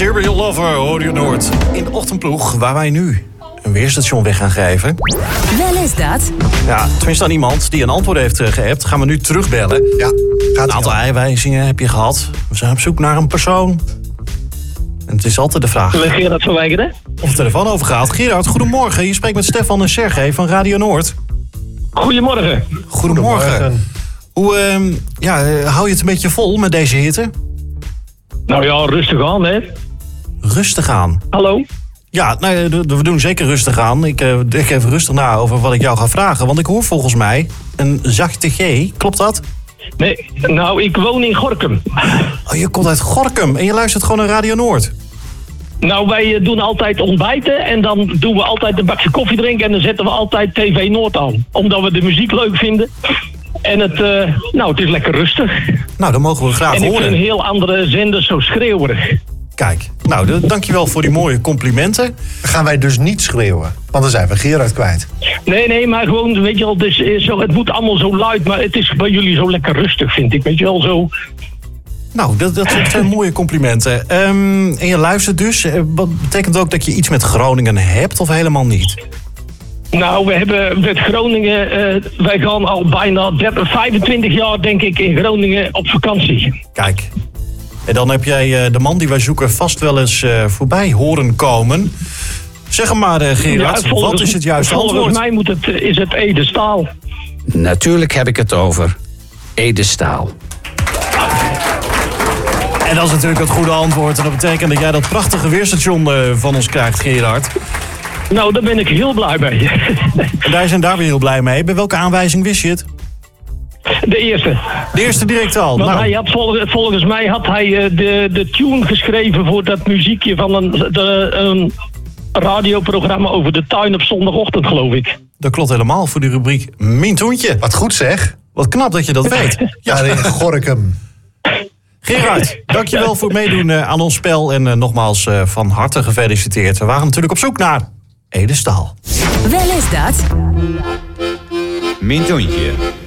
Serial Lover, hoor je Noord. In de ochtendploeg, waar wij nu een weerstation weg gaan geven. Wel is dat? Ja, tenminste aan iemand die een antwoord heeft geappt. Gaan we nu terugbellen. Ja, gaat een aantal aanwijzingen heb je gehad. We zijn op zoek naar een persoon. En het is altijd de vraag Gerard van Weijeren. of de telefoon overgaat. Gerard, goedemorgen. Je spreekt met Stefan en Sergej van Radio Noord. Goedemorgen. Goedemorgen. Hoe hou je het een beetje vol met deze hitte? Nou ja, rustig aan, hè. Rustig aan. Hallo? Ja, we doen zeker rustig aan. Ik denk even rustig na over wat ik jou ga vragen. Want ik hoor volgens mij een zachte G. Klopt dat? Nee, nou, ik woon in Gorinchem. Oh, je komt uit Gorinchem en je luistert gewoon naar Radio Noord. Nou, wij doen altijd ontbijten en dan doen we altijd een bakje koffie drinken en dan zetten we altijd TV Noord aan. Omdat we de muziek leuk vinden. En het is lekker rustig. Nou, dat mogen we graag en horen. ik vind heel andere zenders zo schreeuwerig. Kijk, nou, dankjewel voor die mooie complimenten. Gaan wij dus niet schreeuwen, want dan zijn we Gerard kwijt. Nee, maar gewoon, weet je wel, het moet allemaal zo luid, maar het is bij jullie zo lekker rustig, vind ik. Weet je wel, zo. Nou, dat zijn mooie complimenten. En je luistert dus. Wat betekent ook dat je iets met Groningen hebt of helemaal niet? Nou, we hebben met Groningen, wij gaan al bijna 25 jaar, denk ik, in Groningen op vakantie. Kijk, en dan heb jij de man die wij zoeken vast wel eens voorbij horen komen. Zeg hem maar, Gerard, wat is het juiste antwoord? Volgens mij is het Ede Staal. Natuurlijk heb ik het over Ede Staal. En dat is natuurlijk het goede antwoord. En dat betekent dat jij dat prachtige weerstation van ons krijgt, Gerard. Nou, daar ben ik heel blij mee. Wij zijn daar weer heel blij mee. Bij welke aanwijzing wist je het? De eerste. De eerste direct al. Want Nou. hij had volgens mij had hij de tune geschreven voor dat muziekje van een radioprogramma over de tuin op zondagochtend, geloof ik. Dat klopt helemaal voor die rubriek Mintoentje. Wat goed zeg. Wat knap dat je dat weet. Ja, in Gorinchem. Gerard, dankjewel voor het meedoen aan ons spel. En nogmaals van harte gefeliciteerd. We waren natuurlijk op zoek naar Ede Staal. Wel is dat? Mintoentje.